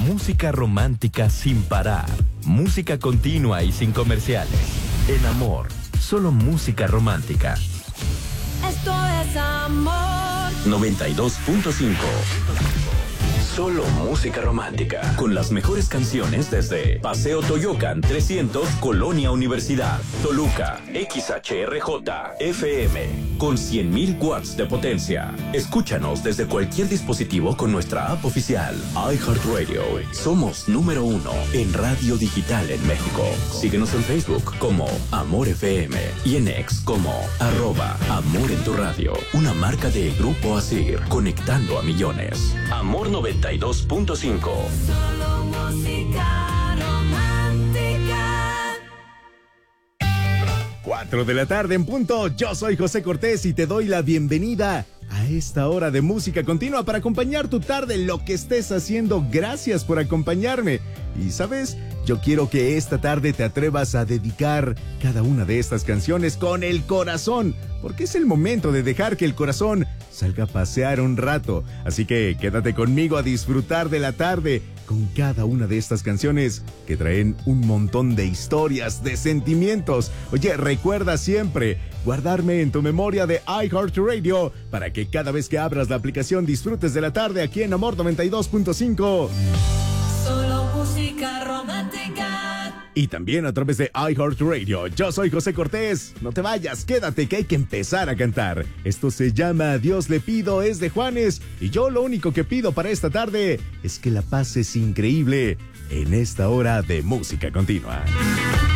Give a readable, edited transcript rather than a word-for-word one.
Música romántica sin parar. Música continua y sin comerciales. En Amor, solo música romántica. Esto es Amor 92.5. Solo música romántica. Con las mejores canciones desde Paseo Toyocan 300, Colonia Universidad, Toluca, XHRJ, FM, con 100.000 watts de potencia. Escúchanos desde cualquier dispositivo con nuestra app oficial, iHeartRadio. Somos número 1 en radio digital en México. Síguenos en Facebook como Amor FM y en X como @Amor en tu radio. Una marca de Grupo Asir, conectando a millones. Amor 92.5. Solo música romántica. 4 de la tarde en punto. Yo soy José Cortés y te doy la bienvenida a esta hora de música continua para acompañar tu tarde, lo que estés haciendo. Gracias por acompañarme. Y sabes, yo quiero que esta tarde te atrevas a dedicar cada una de estas canciones con el corazón, porque es el momento de dejar que el corazón salga a pasear un rato. Así que quédate conmigo a disfrutar de la tarde con cada una de estas canciones que traen un montón de historias, de sentimientos. Oye, recuerda siempre guardarme en tu memoria de iHeartRadio para que cada vez que abras la aplicación disfrutes de la tarde aquí en Amor 92.5. Solo música romántica. Y también a través de iHeartRadio. Yo soy José Cortés. No te vayas, quédate que hay que empezar a cantar. Esto se llama A Dios le pido, es de Juanes. Y yo lo único que pido para esta tarde es que la pases increíble en esta hora de música continua.